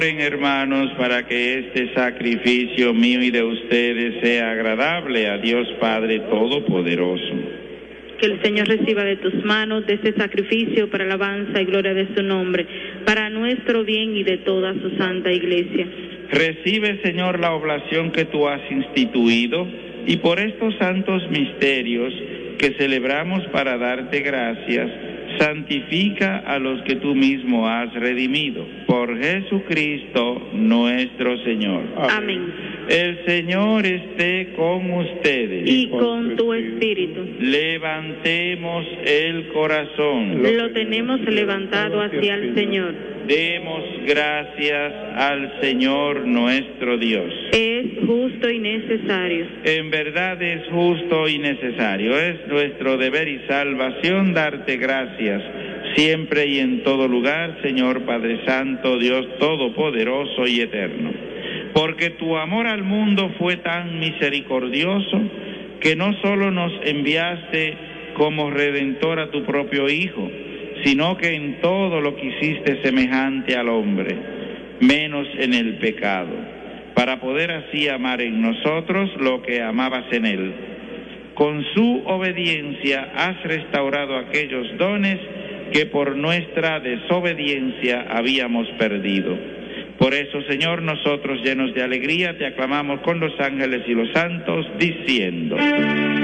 Hermanos, para que este sacrificio mío y de ustedes sea agradable a Dios Padre Todopoderoso. Que el Señor reciba de tus manos de este sacrificio para alabanza y gloria de su nombre, para nuestro bien y de toda su santa iglesia. Recibe, Señor, la oblación que tú has instituido, y por estos santos misterios que celebramos para darte gracias, santifica a los que tú mismo has redimido. Por Jesucristo nuestro Señor. Amén. El Señor esté con ustedes. Y con tu espíritu. Levantemos el corazón. Lo tenemos levantado hacia el Señor. Demos gracias al Señor nuestro Dios. Es justo y necesario. En verdad es justo y necesario. Es nuestro deber y salvación darte gracias siempre y en todo lugar, Señor Padre Santo, Dios Todopoderoso y Eterno. Porque tu amor al mundo fue tan misericordioso que no solo nos enviaste como Redentor a tu propio Hijo, sino que en todo lo quisiste semejante al hombre, menos en el pecado, para poder así amar en nosotros lo que amabas en él. Con su obediencia has restaurado aquellos dones que por nuestra desobediencia habíamos perdido. Por eso, Señor, nosotros llenos de alegría te aclamamos con los ángeles y los santos, diciendo: